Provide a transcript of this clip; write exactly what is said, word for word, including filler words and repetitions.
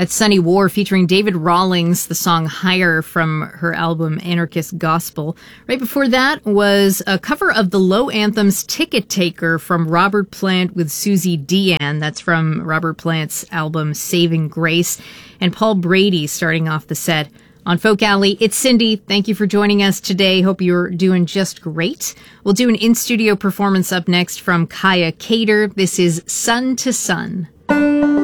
That's Sunny War featuring David Rawlings, the song Higher from her album Anarchist Gospel. Right before that was a cover of the Low Anthems Ticket Taker from Robert Plant with Susie Dean. That's from Robert Plant's album Saving Grace. And Paul Brady starting off the set. On Folk Alley, it's Cindy. Thank you for joining us today. Hope you're doing just great. We'll do an in-studio performance up next from Kaya Cater. This is Sun to Sun.